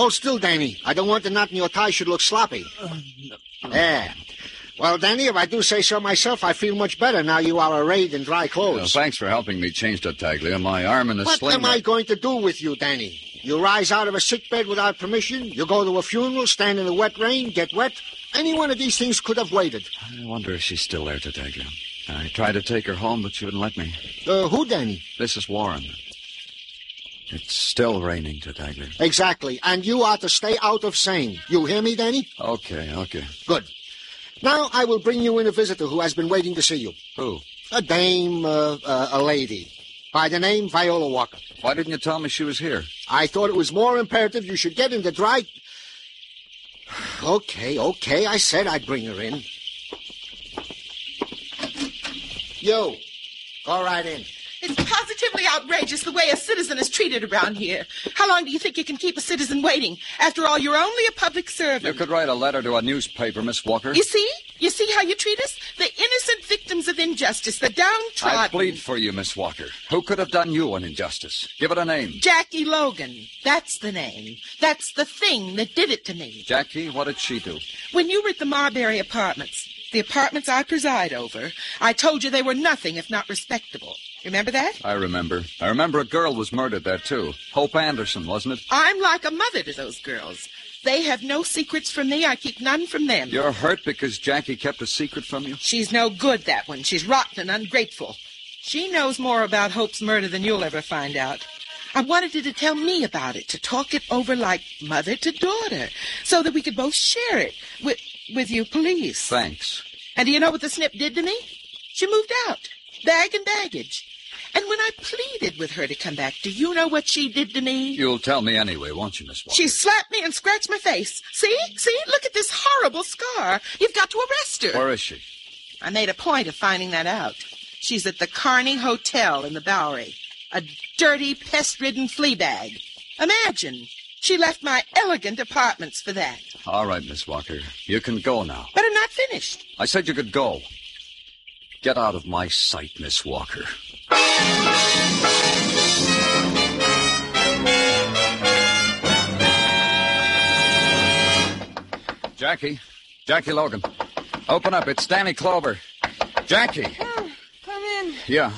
Hold still, Danny. I don't want the knot in your tie should look sloppy. There. Well, Danny, if I do say so myself, I feel much better now you are arrayed in dry clothes. Well, thanks for helping me change Tartaglia. My arm in a sling. What am I going to do with you, Danny? You rise out of a sickbed without permission. You go to a funeral, stand in the wet rain, get wet. Any one of these things could have waited. I wonder if she's still there, Tartaglia. I tried to take her home, but she wouldn't let me. Who, Danny? Mrs. Warren. It's still raining, Tartaglia. Exactly. And you are to stay out of Seine. You hear me, Danny? Okay. Good. Now I will bring you in a visitor who has been waiting to see you. Who? A dame, a lady. By the name Viola Walker. Why didn't you tell me she was here? I thought it was more imperative you should get into dry... Okay. I said I'd bring her in. You, go right in. It's positively outrageous the way a citizen is treated around here. How long do you think you can keep a citizen waiting? After all, you're only a public servant. You could write a letter to a newspaper, Miss Walker. You see? You see how you treat us? The innocent victims of injustice, the downtrodden. I plead for you, Miss Walker. Who could have done you an injustice? Give it a name. Jackie Logan. That's the name. That's the thing that did it to me. Jackie, what did she do? When you were at the Marbury Apartments, the apartments I preside over, I told you they were nothing if not respectable. Remember that? I remember. I remember a girl was murdered there, too. Hope Anderson, wasn't it? I'm like a mother to those girls. They have no secrets from me. I keep none from them. You're hurt because Jackie kept a secret from you? She's no good, that one. She's rotten and ungrateful. She knows more about Hope's murder than you'll ever find out. I wanted you to tell me about it, to talk it over like mother to daughter, so that we could both share it with you police. Thanks. And do you know what the snip did to me? She moved out, bag and baggage. And when I pleaded with her to come back, do you know what she did to me? You'll tell me anyway, won't you, Miss Walker? She slapped me and scratched my face. See? Look at this horrible scar. You've got to arrest her. Where is she? I made a point of finding that out. She's at the Kearney Hotel in the Bowery. A dirty, pest-ridden flea bag. Imagine. She left my elegant apartments for that. All right, Miss Walker. You can go now. But I'm not finished. I said you could go. Get out of my sight, Miss Walker. Jackie Logan. Open up. It's Danny Clover. Jackie. Oh, come in. Yeah.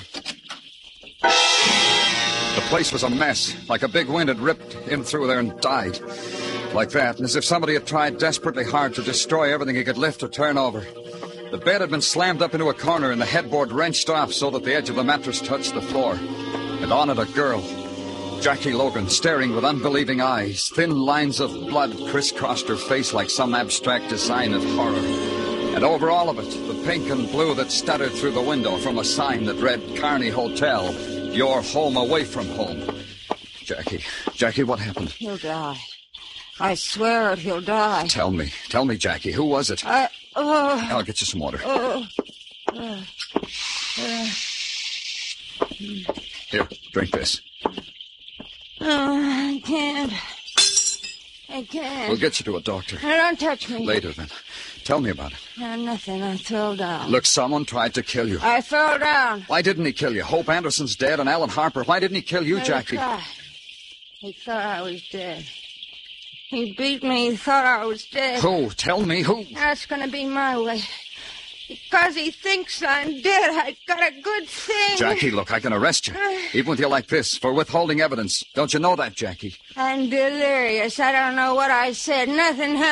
The place was a mess. Like a big wind had ripped in through there and died. Like that, and as if somebody had tried desperately hard to destroy everything he could lift or turn over. The bed had been slammed up into a corner and the headboard wrenched off so that the edge of the mattress touched the floor. And on it a girl, Jackie Logan, staring with unbelieving eyes. Thin lines of blood crisscrossed her face like some abstract design of horror. And over all of it, the pink and blue that stuttered through the window from a sign that read Kearney Hotel, your home away from home. Jackie, what happened? He'll die. I swear it, he'll die. Tell me, Jackie, who was it? I'll get you some water. Here, drink this. I can't. We'll get you to a doctor. Don't touch me. Later, then. Tell me about it. Nothing. I fell down. Look, someone tried to kill you. I fell down. Why didn't he kill you? Hope Anderson's dead and Alan Harper. Why didn't he kill you, Jackie? He thought I was dead. He beat me. He thought I was dead. Who? Tell me who. That's going to be my way. Because he thinks I'm dead, I got a good thing. Jackie, look, I can arrest you. Even with you like this, for withholding evidence. Don't you know that, Jackie? I'm delirious. I don't know what I said. Nothing happened.